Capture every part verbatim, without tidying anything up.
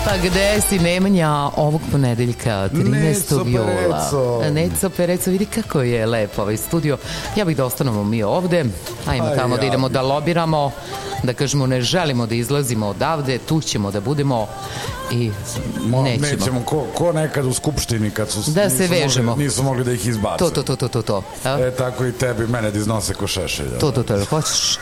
Pa gde si Nemanja ovog ponedeljka, trinaestog jula? Neco Pereco, vidi kako je lepo ovaj studio. Ja bih da ostanemo mi ovde, ajmo tamo da idemo da lobiramo, da kažemo ne želimo da izlazimo odavde, tu ćemo da budemo i nećemo. Nećemo, ko, ko nekad u skupštini kad su da se vežemo. Mogli, nisu mogli da ih izbace. To, to, to, to, to, to. E, tako i tebi, mene da iznose ko šešelja. To, to, to, hoćeš?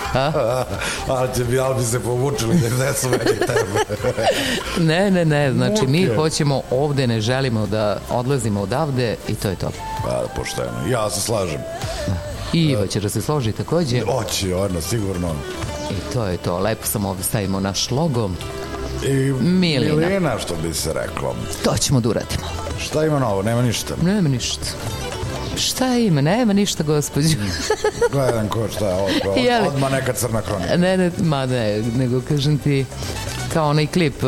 ali, bi, ali bi se povučili da iznesu meni tebe. ne, ne, ne, znači mi hoćemo ovde, ne želimo da odlazimo odavde i to je to. Pa, pošteno, ja se slažem. I Iva će da se složi takođe. Oći, ono, sigurno. I to je to, lepo samo ovde stavimo naš logo. I Milina. Milina, što bi se reklo. To ćemo da uradimo. Šta ima novo? Nema ništa? Nema ništa. Šta ima? Nema ništa, gospođo. Gledam ko šta je ovo. Od, odmah neka crna kronika. Ne, ne, ma ne, nego kažem ti kao onaj klip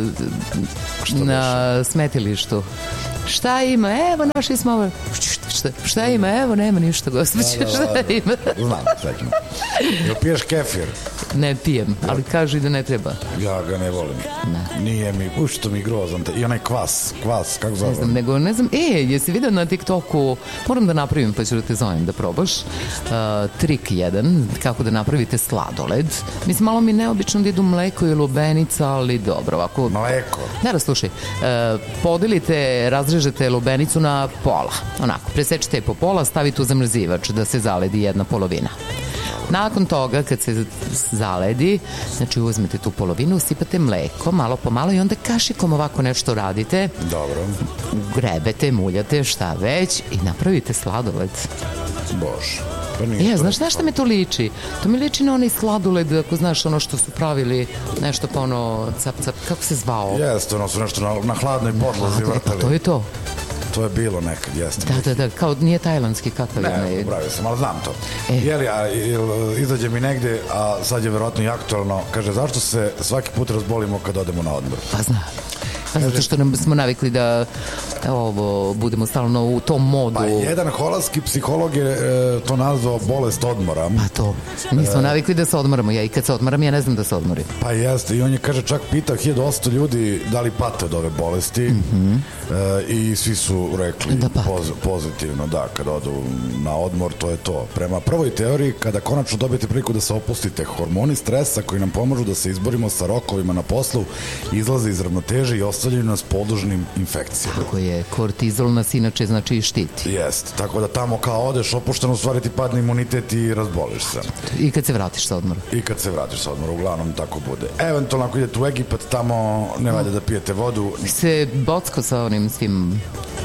uh, na smetilištu. Šta ima? Evo, našli smo ovo. Šta, šta ima? Evo, nema ništa, gospođo. Da, da, da, šta ima? Znam, svećno. Jel piješ kefir? Ne pijem, ali kažu i da ne treba. Ja ga ne volim. Ne. Nije mi, ušto mi grozan. I onaj kvas, kvas, kako zove? Ne znam, nego, ne znam, e, jesi vidio na TikToku, moram da napravim, pa ću da te zovem da probaš, uh, trik jedan, kako da napravite sladoled. Mislim, malo mi neobično da idu mleko i lubenica, ali dobro, ovako... Mleko? Ne, da, slušaj, uh, podelite, razrežete lubenicu na pola, onako, presečete po pola, stavite u zamrzivač da se zaledi jedna polovina. Nakon toga, kad se zaledi, znači uzmete tu polovinu, usipate mleko, malo po malo i onda kašikom ovako nešto radite. Dobro. Grebete, muljate, šta već i napravite sladoled. Bože. Pa ja, znaš, znaš šta me to liči? To mi liči na onaj sladoled, ako znaš ono što su pravili, nešto pa ono, cap, cap, kako se zvao? Jeste, ono su nešto na, na hladnoj podlozi da, vrtali. Pa to je to. To je bilo nekad, jeste. Da, da, da, kao nije tajlandski, kakav je. Ne, upravio sam, ali znam to. E. Jeli, a jel, izađe mi negde, a sad je verovatno i aktualno, kaže, zašto se svaki put razbolimo kad odemo na odmor? Pa znam. Pa zato što nam smo navikli da ovo, budemo stalno u tom modu. Pa jedan holandski psiholog je e, to nazvao bolest odmora. Pa to. Mi smo e, navikli da se odmoramo. Ja i kad se odmoram, ja ne znam da se odmorim. Pa jeste. I on je, kaže, čak pitao hiljadu osto ljudi da li pate od ove bolesti. Mm-hmm. e, I svi su rekli da poz, pozitivno, da, kada odu na odmor, to je to. Prema prvoj teoriji, kada konačno dobijete priliku da se opustite, hormoni stresa koji nam pomažu da se izborimo sa rokovima na poslu, izlaze iz ravnoteže i ostavljaju nas podložnim infekcijama. Tako je, kortizol nas inače znači i štiti. Jeste, tako da tamo kao odeš opušteno, u stvari ti padne imunitet i razboliš se. I kad se vratiš sa odmora. I kad se vratiš sa odmora, uglavnom tako bude. Eventualno ako idete u Egipat, tamo ne valja da pijete vodu. Se bocko sa onim svim...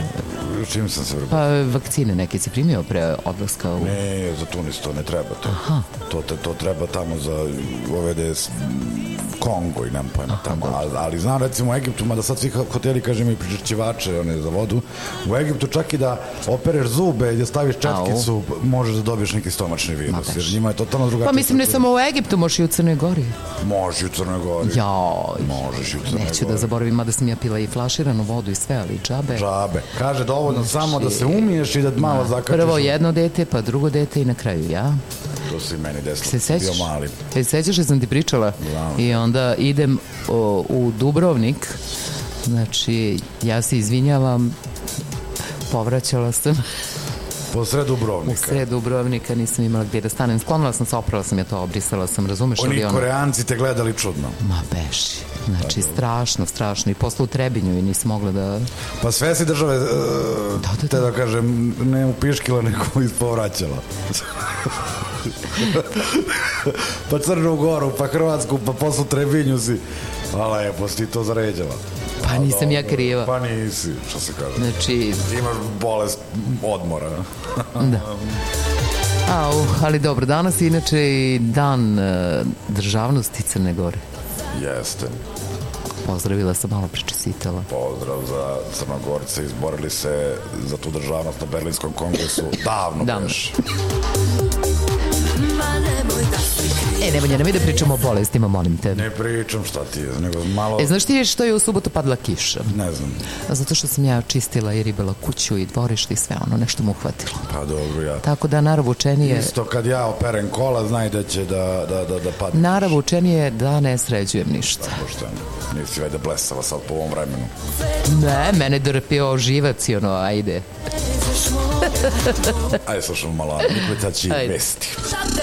Čim sam se vrlo? Pa vakcine neke si primio pre odlaska u... Ne, za Tunis to ne treba to. Aha. To, te, to treba tamo za ove des... Kongo i nemam pojma tamo, ali, ali znam recimo u Egiptu, mada sad svi hoteli kaže imaju pričišćivače one za vodu, u Egiptu čak i da opereš zube i da staviš četkicu, možeš da dobiješ neki stomačni virus, jer njima je totalno drugačije. Pa mislim ne samo u Egiptu, možeš i u Crnoj Gori. Možeš i u Crnoj Gori. Joj. Možeš i u Crnoj Neću Gori. Da zaboravim, mada sam ja pila i flaširanu vodu i sve, ali džabe. Džabe. Kaže dovoljno znači, samo da se umiješ i da malo zakačiš. Prvo jedno dete, pa drugo dete i na kraju ja. To si meni desilo, se bio mali. Se sećaš da sam ti pričala? Znam. I onda idem o, u Dubrovnik, znači ja se izvinjavam, povraćala sam po sred Dubrovnika. U sred Dubrovnika nisam imala gdje da stanem, sklonila sam se, oprala sam ja to, obrisala sam, razumeš? Oni ono... Koreanci te gledali čudno. Ma beši, znači tako. strašno, strašno i posle u Trebinju i nisam mogla da... Pa sve si države, uh, da, da, da. te da kažem, ne upiškila, nego ispovraćala. Pa Crnu Goru, pa Hrvatsku, pa posle Trebinju si, ali lepo si ti to zaređala. Pa nisam ja kriva. Pa nisi, što se kaže. Znači... Imaš bolest odmora. Da. Au, ali dobro, danas je inače i dan uh, državnosti Crne Gore. Jeste. Pozdravila sam, malo pričestitala. Pozdrav za Crnogorce, izborili se za tu državnost na Berlinskom kongresu davno, davno. Beš. E, Nemanja, nemoj da pričamo o bolestima, molim te. Ne pričam šta ti je, nego malo... E, znaš ti što je u subotu padla kiša? Ne znam. Zato što sam ja čistila i ribala kuću i dvorište i sve ono, nešto mu uhvatilo. Pa dobro, ja. Tako da naravučenije... Isto kad ja operem kola, znaj da će da, da, da, da padne. Naravučenije da ne sređujem ništa. Tako što nisi vajda blesava sad po ovom vremenu. Ne, mene drpio živac i ono, ajde. Ajde, slušamo malo Nikolića će vesti.